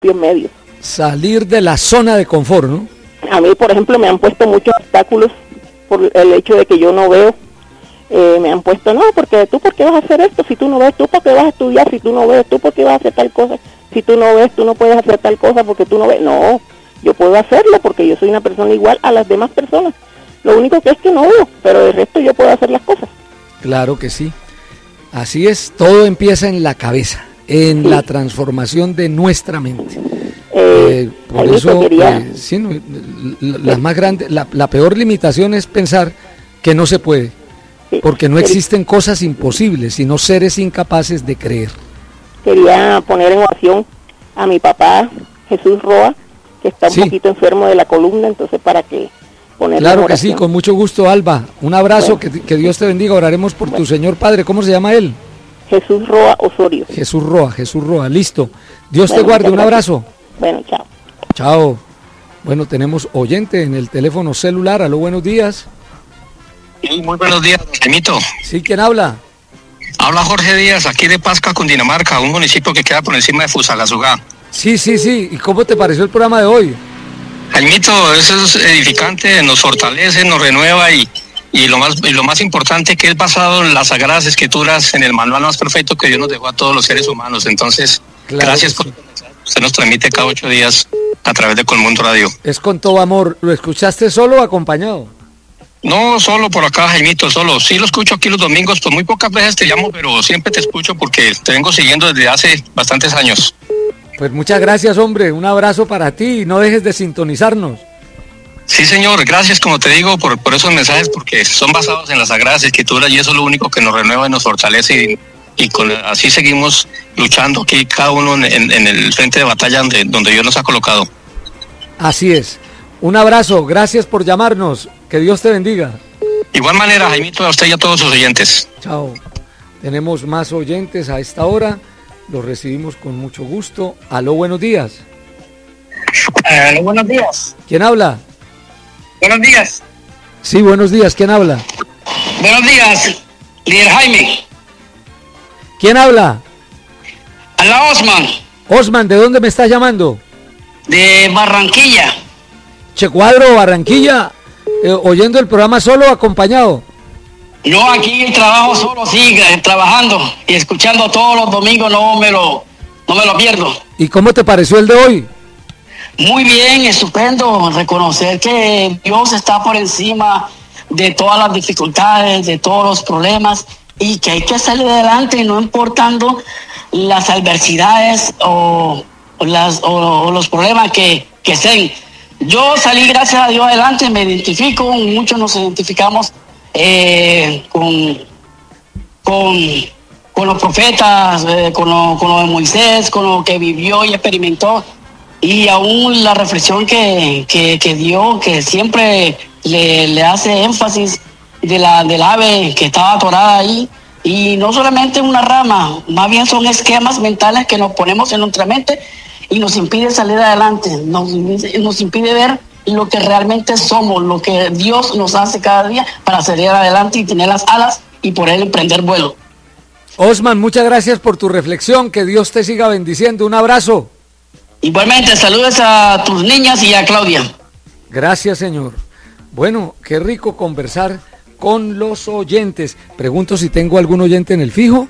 medios. Salir de la zona de confort, ¿no? A mí, por ejemplo, me han puesto muchos obstáculos por el hecho de que yo no veo. Me han puesto, no, porque tú, ¿por qué vas a hacer esto si tú no ves? ¿Tú por qué vas a estudiar si tú no ves? ¿Tú por qué vas a hacer tal cosa si tú no ves? Tú no puedes hacer tal cosa porque tú no ves. No, yo puedo hacerlo porque yo soy una persona igual a las demás personas. Lo único que es que no veo, pero de resto yo puedo hacer las cosas. Claro que sí. Así es, todo empieza en la cabeza, en la transformación de nuestra mente. Por eso, sí, no, la más grande, la peor limitación es pensar que no se puede. Porque no existen cosas imposibles, sino seres incapaces de creer. Quería poner en oración a mi papá, Jesús Roa, que está un poquito enfermo de la columna, entonces para que ponerle Claro que sí, con mucho gusto, Alba. Un abrazo, que Dios te bendiga. Oraremos por tu señor padre. ¿Cómo se llama él? Jesús Roa Osorio. Jesús Roa, listo. Dios te guarde, un abrazo. Bueno, chao. Chao. Bueno, tenemos oyente en el teléfono celular. Aló, buenos días. Sí, muy buenos días, don Jaimito. Sí, ¿quién habla? Habla Jorge Díaz, aquí de Pascua, Cundinamarca, un municipio que queda por encima de Fusagasugá. Sí. ¿Y cómo te pareció el programa de hoy? Jaimito, eso es edificante, nos fortalece, nos renueva y lo más importante que es basado en las Sagradas Escrituras, en el manual más perfecto que Dios nos dejó a todos los seres humanos. Entonces, gracias por usted nos transmite cada 8 días a través de Colmundo Radio. Es con todo amor. ¿Lo escuchaste solo o acompañado? No, solo por acá, Jaimito, solo. Sí lo escucho aquí los domingos, pues muy pocas veces te llamo, pero siempre te escucho porque te vengo siguiendo desde hace bastantes años. Pues muchas gracias, hombre. Un abrazo para ti y no dejes de sintonizarnos. Sí, señor. Gracias, como te digo, por esos mensajes, porque son basados en las Sagradas Escrituras y eso es lo único que nos renueva y nos fortalece y así seguimos luchando aquí cada uno en el frente de batalla donde Dios nos ha colocado. Así es. Un abrazo. Gracias por llamarnos. Que Dios te bendiga. Igual manera, Jaimito, a usted y a todos sus oyentes. Chao. Tenemos más oyentes a esta hora. Los recibimos con mucho gusto. Aló, buenos días. Aló, buenos días. ¿Quién habla? Buenos días. Sí, buenos días. ¿Quién habla? Buenos días, líder Jaime. ¿Quién habla? Alá, Osman. Osman, ¿de dónde me estás llamando? De Barranquilla. Checuadro, Barranquilla. ¿Oyendo el programa solo o acompañado? No, aquí trabajo solo, sí, trabajando y escuchando todos los domingos, no me lo pierdo. ¿Y cómo te pareció el de hoy? Muy bien, estupendo, reconocer que Dios está por encima de todas las dificultades, de todos los problemas y que hay que salir adelante no importando las adversidades o los problemas que estén. Yo salí, gracias a Dios, adelante, me identifico, muchos nos identificamos con los profetas, con lo de Moisés, con lo que vivió y experimentó, y aún la reflexión que dio, que siempre le hace énfasis del ave que estaba atorada ahí, y no solamente una rama, más bien son esquemas mentales que nos ponemos en nuestra mente y nos impide salir adelante, nos impide ver lo que realmente somos, lo que Dios nos hace cada día para salir adelante y tener las alas y por él emprender vuelo. Osman, muchas gracias por tu reflexión, que Dios te siga bendiciendo, un abrazo. Igualmente, saludos a tus niñas y a Claudia. Gracias, señor. Bueno, qué rico conversar con los oyentes. Pregunto si tengo algún oyente en el fijo.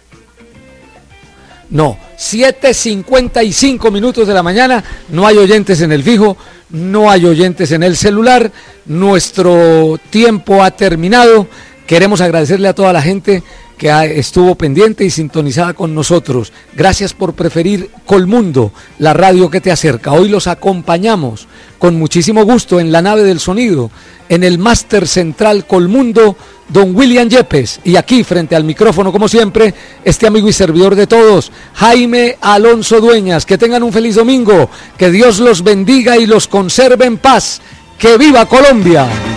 No, 7:55 minutos de la mañana, no hay oyentes en el fijo, no hay oyentes en el celular, nuestro tiempo ha terminado. Queremos agradecerle a toda la gente que estuvo pendiente y sintonizada con nosotros. Gracias por preferir Colmundo, la radio que te acerca. Hoy los acompañamos con muchísimo gusto en la nave del sonido, en el Máster Central Colmundo, don William Yepes, y aquí frente al micrófono, como siempre, este amigo y servidor de todos, Jaime Alonso Dueñas. Que tengan un feliz domingo, que Dios los bendiga y los conserve en paz. ¡Que viva Colombia!